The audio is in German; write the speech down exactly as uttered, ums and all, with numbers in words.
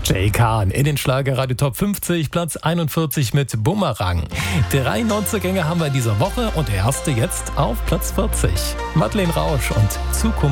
Jay Khan in den Schlagerradio Top fünfzig, Platz einundvierzig mit Bumerang. Drei Neuzugänge haben wir in dieser Woche und der erste jetzt auf Platz vierzig. Madeleine Rausch und Zukunft.